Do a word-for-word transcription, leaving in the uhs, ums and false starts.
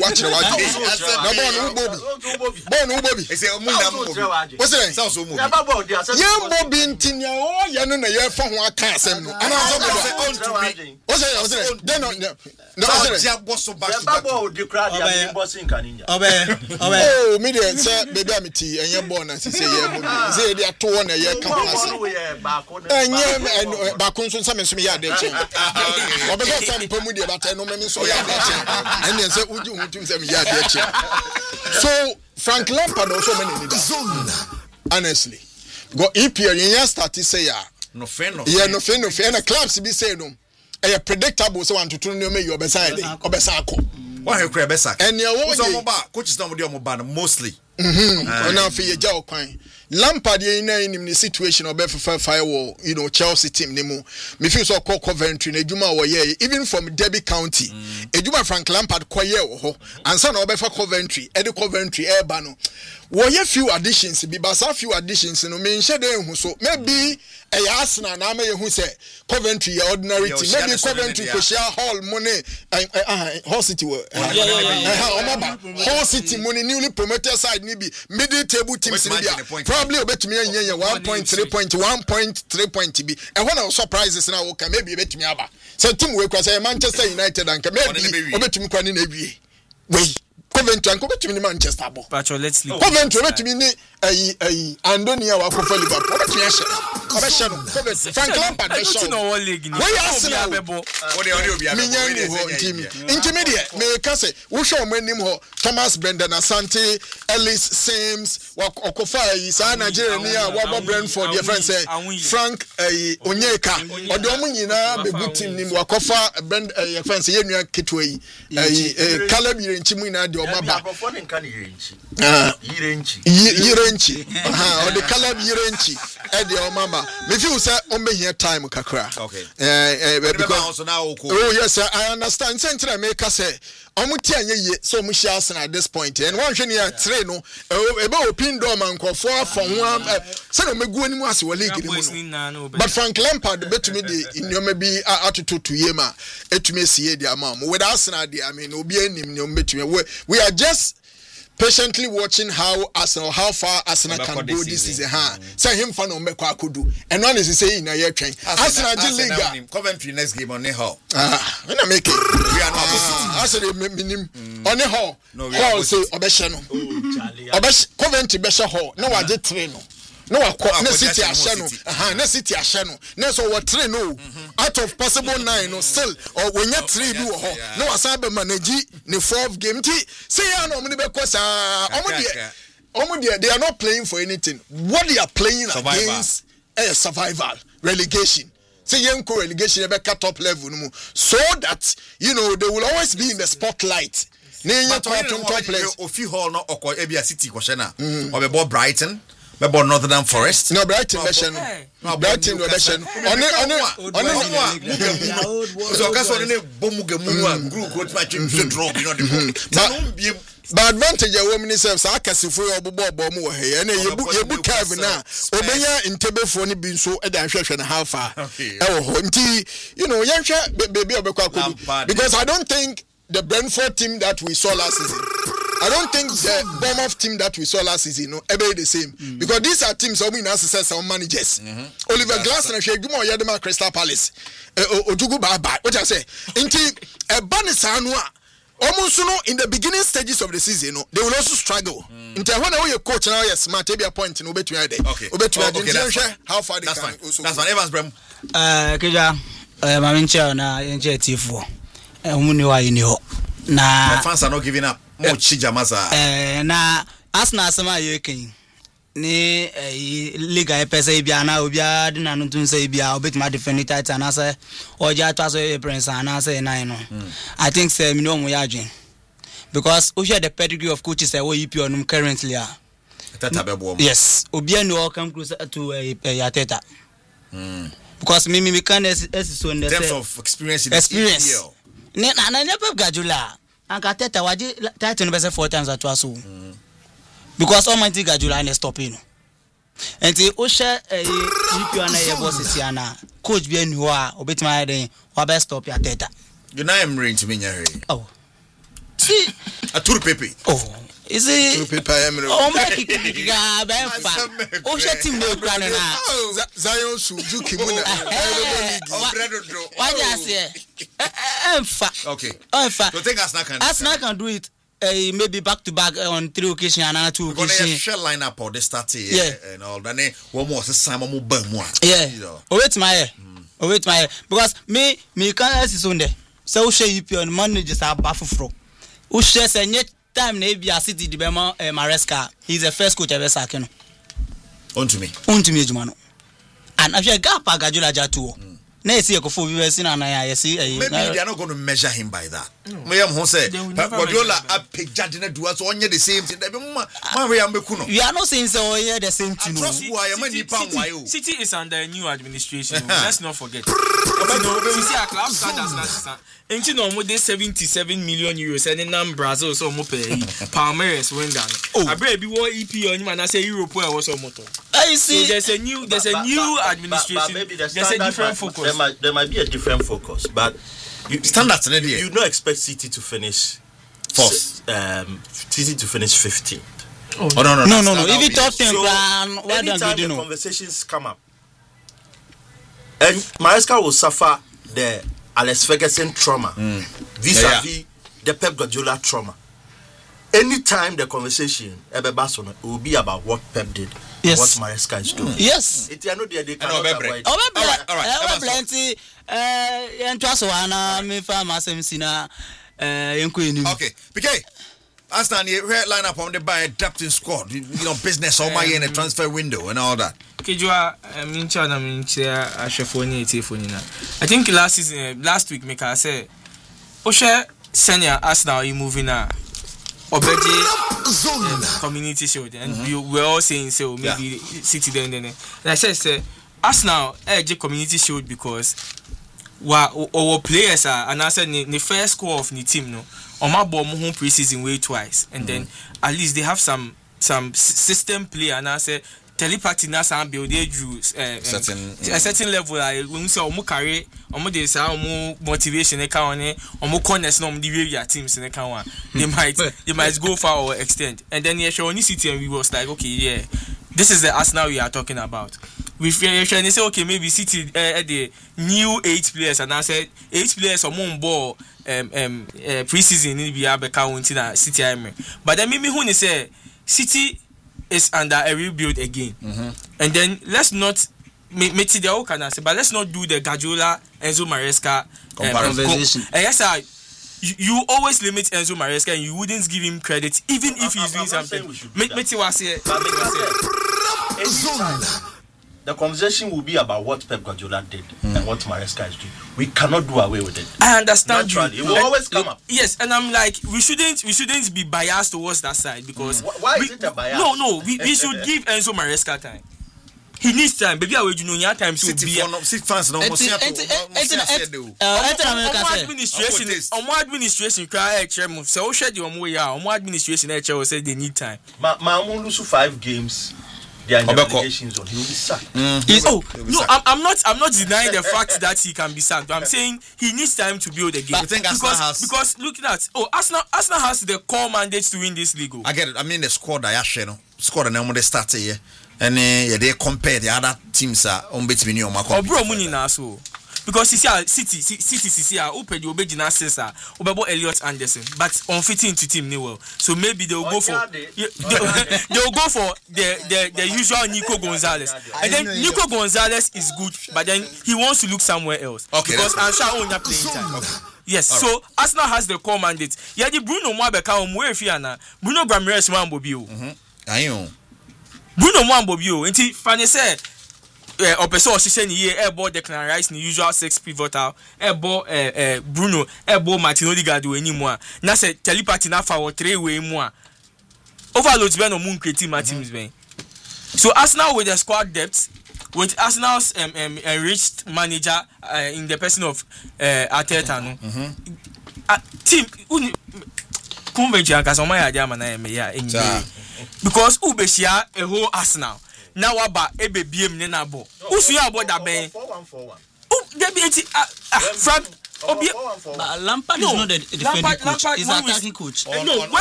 watch the watch. No born Bobby. Born Bobby. Say Bobby. What's it? Sounds so movie. Yeah, Bobby Intinia. Oh, you know you from what can't say. And I own to me. What's it? What's it? Then no, no. Jack was so bad. Babo, the crowd, the boss in Canada. Oh, me there, sir. Baby, I'm tea, and you're born as you say. Say they are two on a year. And yeah, back on some of me. Or because some people with about ten minutes, so yeah, and then say, would you want to say, yeah, so Frank Lampard also many leaders. Honestly, go E P L in your start to say, yeah, no friend, no, yeah, no friend, no friend, and clubs to be saying, no, a predictable so want to turn you beside or besako. Why you cry besak? And your coaches don't do mobile mostly. Mm-hmm. Now for your job, Lampard in in the situation of F firewall, you know, Chelsea team nemo. Me feel so called Coventry, Ejuma wa ye, even from Derby County. Ejuma Frank Lampard kwaye ho. And son of Coventry, Eddie Coventry, Airbano. Wo ye few additions, be basa few additions, no me nche den hu so. Maybe a Arsenal na me hu say Coventry ordinary team. Maybe Coventry ko share hall money uh Hull City wo. Hull City money newly promoted side ni bi middle table teams ni bi. Probably obetumi anya one point three point one point three point be. And one of surprises now okay maybe obetumi aba. So team we kwasa Manchester United and maybe obetumi kwani na ewie. Wait. Coventry and Coventry Manchester bo. Pacho, let's leave. Coventry obetumi ni eh eh Andonia wa for Liverpool. Obetumi ahye. Obehye no. Coventry Frank Lampard be show. No one league ni. We Arsenal bebo. Ode ode obi abebo. Minyani ho ntimi. Ntimi de me ka say wo hwe o manim ho Thomas Brendan Asante, Ellis Sims, wa okofa yi sa Nigeria ni a wa Brentford your friend say Frank eh Onyeka. Ode o nyina be good team ni wa kofa Brand your friend say yenua ketwa yi. Eh Caleb Yirenchi na de Omaba. Ah, Yirenchi. Yirenchi. Aha, or the Caleb Yirenchi. Eddie Omaba. Me feel say on be here time kakra. Okay. Eh, eh, because now. Oh yes, sir, I understand. Central make us say. Omuti anye ye so mu Arsenal at this point. And one hwe ne three no. E be open door man nkofo afọ ho. Say no megu ani mu ase wo league ni mu. But Frank Lampard betumi de nyoma bi atoto to yema. Etumi sie de ama mo. With Arsenal de I mean obi anim nyoma betumi. We are just patiently watching how Arsenal, how far Arsenal can go this season. Ha, say him fan on Mekwa Kudu, and one is saying na ye train. Arsenal G League. Coventry next game on the hall. Ah, we na make it. We are not. Arsenal minim on the hall. Hall say Obeshano. Obesh Coventry Besha Hall. No, I did train. No, no city ashano. Aha, no city ashano. No, so what three no out of possible nine no still or when you three do ho. No asabe manage the fourth game. Say ya no many because ah omo they are not playing for anything. What they are playing survival. Against a uh, survival relegation. Say yenko relegation be cut top level no so that you know they will always be in the spotlight. Ne yen top place. Ofi hall no okọ Ebia City kwhye na. Obebo Brighton. About Northern Forest. No, Brighton version. No, Brighton version. On it, on it, on it. So, that's what the Bomuga Munu group coach match to draw. You know, but advantage a woman is a castle for your bobo more here. And you book Kevin now. Obey in table for any being so at and a half far. Oh, you know, young baby because I don't think the Brentford team that we saw last season. I don't think the Bournemouth team that we saw last season, no, ever the same. Mm-hmm. Because these are teams who win as some managers. Mm-hmm. Oliver Glasner, Sheguma, Yadama, Crystal Palace, Ojugu Baba. What I say? Into a Banisanua, almost in the beginning stages of the season, no, they will also struggle. Mm-hmm. Until when you coach now, you're smart, maybe a point in Obetu Ade. Okay, okay, how far they that's can fine. also. That's fine. Evans Brem. Uh, Keja, uh, Mamincha na Yenche Tifo. Umuni wa yiniho. Na fans are not giving up. Mochi Jamasa. Eh, na Arsenal sama yekin. Ni liga epese bia na obia de na ntun say bia obetima defend title na say oja to so prince na say nine no. I think say me no mo ya adwen. Because we share the pedigree of coaches say we E P L currently are. Tata bebo. Yes, obia no come close to ya Teta. Mm. Because me me can is so in terms of experience in experience. E P L. Na na na Pep Guardiola. Anka Teta waji title no be four times at twice so. Because Almighty Guardiola is stopping. And the Osha E P L na ye boss na coach bi enu a obetima den wa be stop ya Teta. You know I'm ready to me nyare. Oh. see a tour pepe. oh is it Two people I am. oh my kika ben fa o she team no kura no na Zion Suzuki Muna. why just say emfa Okay. emfa So think Arsenal can. Arsenal can do it uh, maybe back to back on three occasions and two Because they occasions share lineup or they start here Yeah. and all. Then one more time more bam one. yeah You know. oh wait my oh wait my because me me can see Sunday so share you on managers are bafufro who share say net time na Abia City the Bema Maresca he's the first coach ever sack no On to me. untumi ejuma no and after gap agajola jatu na esi ekofo bi wesi na na ya yesi Maybe they are not going to measure him by that. Me am who say Guardiola a pejade na duwa so onye the same thing. That be man we am beku no. we are not saying say oh yeah the same thing no Trust who I am ni pan why o. City is under a new administration. Let's not forget. You know, City are club standards last. Ain't no more than seventy-seven million euros and then Brazil so mo pay. Palmeiras win down. I break be what E P on you and I say Europe where was so motor. I see So there's a new there's a new administration. There's a different focus. There might, there might be a different focus, but you, Standards in you, you don't expect City to finish Fourth. Um, City to finish fifteenth. Oh no no no no no that if you would top be- ten So, plan why don't anytime you the know conversations come up, and Maresca will suffer the Alex Ferguson trauma vis-a-vis Yeah, the Pep Guardiola trauma. Anytime the conversation ever Barcelona, it will be about what Pep did, Yes. what Maresca is doing. yes It are not there, they know, cannot Bebre. avoid. oh All right, all right. eh Evanson. plenty eh yentwa so ana me fa masem sina eh yenko eni Okay. P K. Arsenal the red lineup on the by adapting squad. You you know business all my in the transfer window and all that. Kejua mincha na mincha ashefoni etifoni na. I think last season uh, last week make I say Osha senior Arsenal you moving na Obeji community shield and mm-hmm. we were all saying so maybe yeah. City then then. And I said say Arsenal edge community shield because wa our players are and I said the first score of the team no on my ball home pre-season way twice and mm-hmm. then at least they have some some system play and I said telepathy na some build they drew uh, certain a certain level like when we say omo carry omo dey say omo motivation e kan on omo corners no omo the way your teams in kan one they might they might go far or extend and then yeah show on City and we was like okay yeah this is the Arsenal we are talking about we fear they say okay maybe City uh, the new eight players and I said eight players on ball um um uh, pre-season ni be abeka won na City am but then me me who say City is under a rebuild again mm-hmm. and then let's not make the whole can say but let's not do the Guardiola Enzo Maresca conversation um, yes sir you, you always limit Enzo Maresca and you wouldn't give him credit even if he's doing something make me was here the conversation will be about what Pep Guardiola did mm. and what Maresca is doing. We cannot do away with it. I understand Naturally, you. It will and, always come up. Yes, and I'm like, we shouldn't, we shouldn't be biased towards that side because mm. why we, is it a bias? No, no, we, we should give Enzo Maresca time. He needs time. Baby, I will you know your time to City be. City fans no more see to. Omo administration, omo administration cry e chair move. So share the omo ya, omo administration e chair say they need time. Ma ma lose five games. They are in the obligations on. He will be sacked. Mm. Oh no, I'm, I'm not. I'm not denying the fact that he can be sacked. I'm saying he needs time to build a game. You think because has... because looking at oh Arsenal, Arsenal has the core mandate to win this league. I get it. I mean the squad I share no squad and when they start here and uh, yeah, they compare the other teams are on bet me on my. Oh bro, money na so. Because you see, City, City, City, open the Obejina Sensor, Obebo Elliot Anderson, but unfitting to team Newell. So maybe they will go for they will go for the, the the usual Nico Gonzalez, and then Nico Gonzalez is good, but then he wants to look somewhere else. Okay, because Ansha only playing time. Okay. Yes, all so right. Arsenal has the core mandate. Yeah, the Bruno Mwabeka Omwefiana, Bruno Ramirez Mwambobio. Mhm. Bruno Mwambobio. Until Fanny said. Eh, opeso osise ni ye ebo Declan Rice ni usual six pivotal ebo eh eh Bruno ebo Martin Odegaard we ni mu a na se telepathy na fa wo three way mu a overload be no mun create my teams ben so Arsenal with the squad depth with Arsenal's um, um, enriched manager uh, in the person of uh, Arteta no mm-hmm. uh, team convention ka so my idea man na me ya enyi because ubeshia a whole Arsenal now aba ebe biem ne na bo usu ya bo da ben four one four one oh there be from But Lampard No, is not the defending Lampard- coach. Lampard He's the always- attacking coach. On- no, on- when